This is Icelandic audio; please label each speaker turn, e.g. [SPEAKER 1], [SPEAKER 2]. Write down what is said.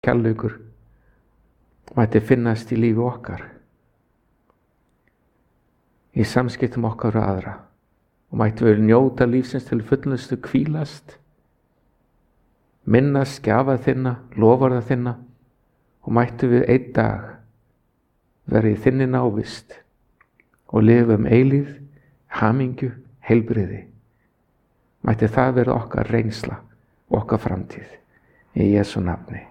[SPEAKER 1] kærleikur mætti finnast í lífi okkar, í samskiptum okkar og aðra, og mætti við njóta lífsins til fullnustu, hvílast, minnast gjafa þinna, loforða þinna, og mætti við einn dag vera í þinni návist og lifa eilífð, hamingju, heilbrigði. Mætti það vera okkar reynsla, okkar framtíð, í Jesú nafni.